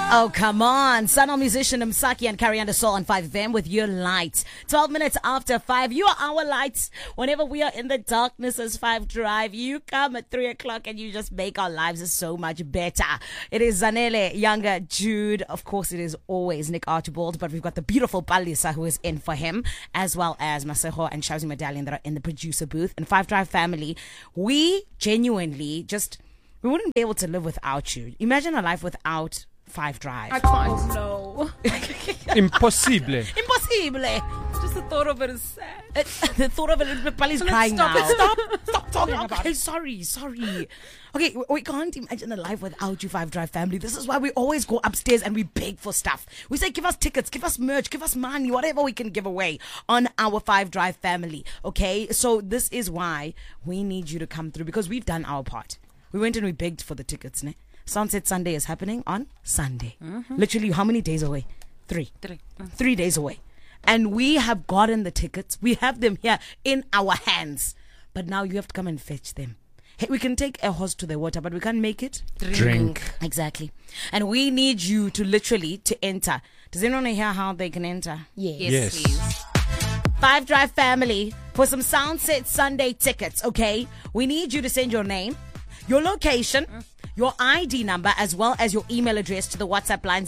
Oh, come on. Sun musician Msaki and Karianda Soul on 5FM with your lights. 12 minutes after 5. You are our lights. Whenever we are in the darkness as 5 Drive, you come at 3 o'clock and you just make our lives so much better. It is Zanele, Younger, Jude. Of course, it is always Nick Archibald, but we've got the beautiful Palisa who is in for him, as well as Maseho and Shauzi Medallion that are in the producer booth. And 5 Drive family, we genuinely we wouldn't be able to live without you. Imagine a life without 5 Drive. I can't. No. Impossible. Impossible. Just the thought of it is sad. The thought of it, Pali's crying stop now. it. Stop talking about it. Sorry. Okay, we can't imagine a life without you, 5 Drive family. This is why we always go upstairs and we beg for stuff. We say, give us tickets, give us merch, give us money, whatever we can give away on our 5 Drive family. Okay, so this is why we need you to come through, because we've done our part. We went and we begged for the tickets, ne? Sunset Sunday is happening on Sunday. Literally, how many days away? 3. 3 days away. And we have gotten the tickets. We have them here in our hands. But now you have to come and fetch them. Hey, we can take a horse to the water, but we can't make it Drink. Exactly. And we need you to literally to enter. Does anyone hear how they can enter? Yes. Please. 5 Drive family, for some Sunset Sunday tickets, okay? We need you to send your name, your location, your ID number, as well as your email address to the WhatsApp line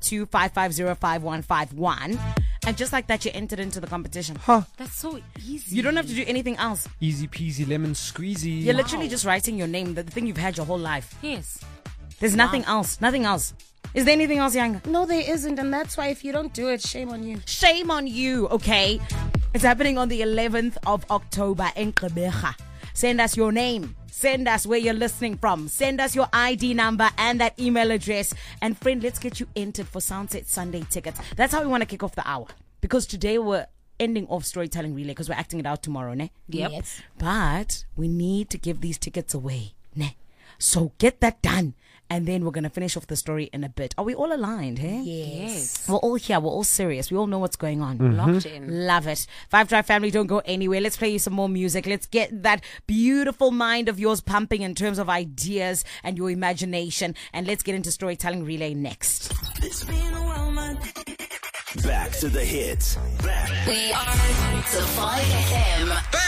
082-550-5151. And just like that, you entered into the competition. That's so easy. You don't have to do anything else. Easy peasy lemon squeezy. You're literally just writing your name, the thing you've had your whole life. Yes. There's nothing else. Nothing else. Is there anything else, Younger? No, there isn't, and that's why if you don't do it, shame on you. Shame on you, okay? It's happening on the 11th of October in Gqeberha. Send us your name. Send us where you're listening from. Send us your ID number and that email address. And friend, let's get you entered for Sunset Sunday tickets. That's how we want to kick off the hour. Because today we're ending off Storytelling Relay because we're acting it out tomorrow, ne? Yep. Yes. But we need to give these tickets away, ne? So get that done. And then we're going to finish off the story in a bit. Are we all aligned, hey? Yes. We're all here. We're all serious. We all know what's going on. Locked in. Love it. 5 Drive family, don't go anywhere. Let's play you some more music. Let's get that beautiful mind of yours pumping in terms of ideas and your imagination. And let's get into Storytelling Relay next. It's been a while, man. Back to the hits. We are to 5FM.